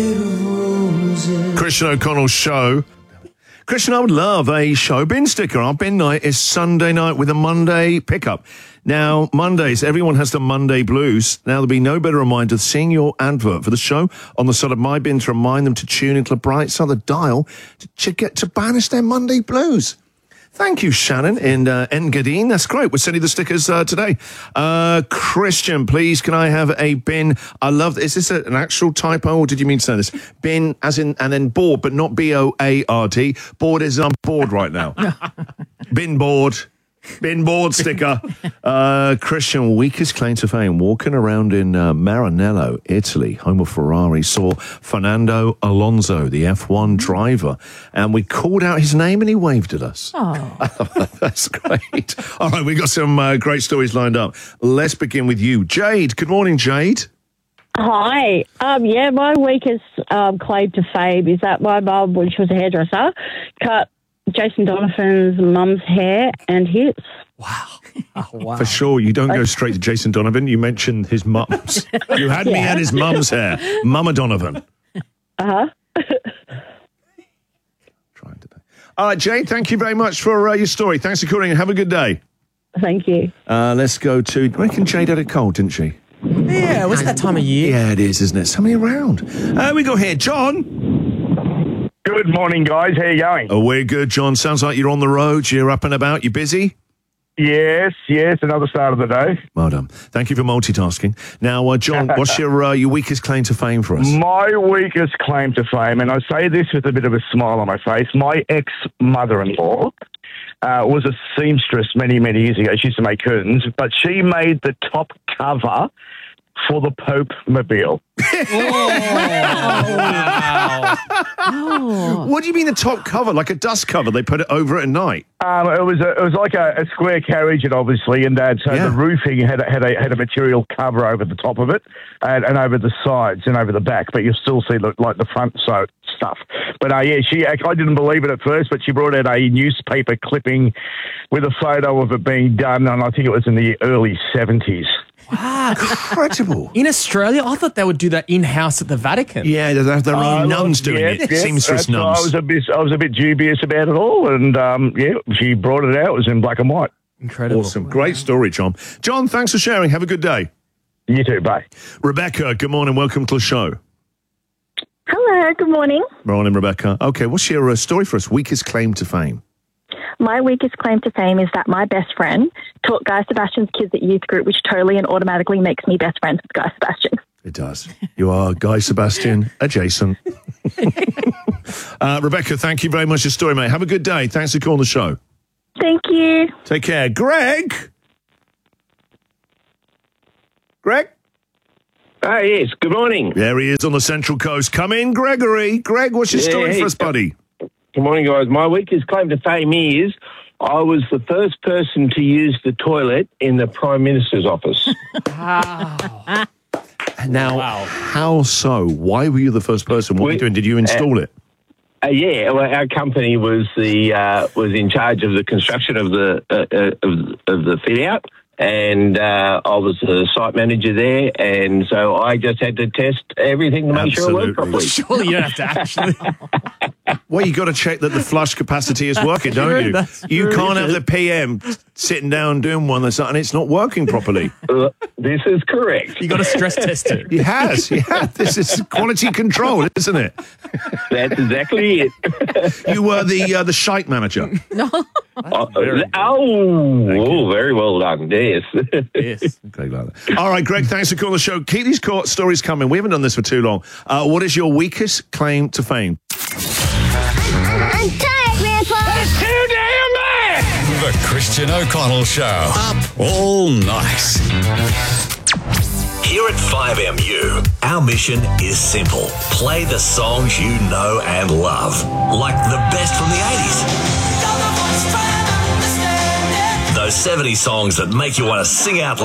Christian O'Connell's show. Christian, I would love a show bin sticker. Our bin night is Sunday night with a Monday pickup. Now, Mondays, everyone has the Monday blues. Now, there'll be no better reminder of seeing your advert for the show on the side of my bin to remind them to tune into the bright side of the dial to get to banish their Monday blues. Thank you, Shannon in Engadine. That's great. We're sending the stickers today. Christian, please, can I have a bin? I love, is this an actual typo or did you mean to say this? Bin as in, and then board, but not B-O-A-R-D. Board is I'm bored right now. Bin board. Bin board sticker. Christian, weakest claim to fame, walking around in Maranello, Italy, home of Ferrari, saw Fernando Alonso, the F1 driver, and we called out his name and he waved at us. Oh, that's great. All right, we've got some great stories lined up. Let's begin with you. Jade, good morning, Jade. Hi. My weakest claim to fame is that my mum, when she was a hairdresser, cut Jason Donovan's mum's hair and his. Wow. Oh, wow. For sure, you don't go straight to Jason Donovan. You mentioned his mum's. You had me at his mum's hair. Mama Donovan. Uh-huh. Trying to. All right, Jade, thank you very much for your story. Thanks for calling and have a good day. Thank you. Let's go to, I reckon Jade had a cold, didn't she? Yeah, what's that time of year? Yeah, it is, isn't it? Somebody around. We go here. John. Good morning, guys. How you going? Oh, we're good, John. Sounds like you're on the road. You're up and about. You busy? Yes. Another start of the day. Well done. Thank you for multitasking. Now, John, what's your weakest claim to fame for us? My weakest claim to fame, and I say this with a bit of a smile on my face, my ex-mother-in-law was a seamstress many, many years ago. She used to make curtains, but she made the top cover for the Pope Mobile. Oh. What do you mean the top cover? Like a dust cover? They put it over at night? It was like a square carriage, obviously, and so the roofing had a material cover over the top of it, and over the sides and over the back, but you still see like the front stuff. But I didn't believe it at first, but she brought out a newspaper clipping with a photo of it being done, and I think it was in the early 70s. Wow, incredible! In Australia, I thought they would do that in-house at the Vatican. Yeah, they have their own nuns doing it. Seamstress nuns. I was a bit dubious about it all, and she brought it out. It was in black and white. Incredible! Awesome, great story, John. John, thanks for sharing. Have a good day. You too. Bye. Rebecca, good morning. Welcome to the show. Hello. Good morning. Morning, Rebecca. Okay, what's your story for us? Weakest claim to fame. My weakest claim to fame is that my best friend taught Guy Sebastian's kids at youth group, which totally and automatically makes me best friends with Guy Sebastian. It does. You are Guy Sebastian adjacent. Rebecca, thank you very much for your story, mate. Have a good day. Thanks for calling the show. Thank you. Take care. Greg? Yes, good morning. There he is on the Central Coast. Come in, Gregory. Greg, what's your story for us, buddy? Good morning, guys. My weakest claim to fame is I was the first person to use the toilet in the Prime Minister's office. Wow. Now, how so? Why were you the first person? What were you doing? Did you install it? Our company was in charge of the construction of the fit out. And I was the site manager there, and so I just had to test everything to make sure it worked properly. Surely you have to actually. Well, you got to check that the flush capacity is working, don't you? You can't have the PM sitting down doing one and it's not working properly. This is correct. You got to stress test it. He has. Yeah, this is quality control, isn't it? That's exactly it. You were the shite manager. No. Very well done. Yes. Yes. Okay, like that. All right, Greg, thanks for calling the show. Keep these stories coming. We haven't done this for too long. What is your weakest claim to fame? I'm tired, Grandpa. That's too damn bad. The Christian O'Connell Show. Up all night. Here at 5MU, our mission is simple. Play the songs you know and love, like the best from the 80s. Those 70 songs that make you want to sing out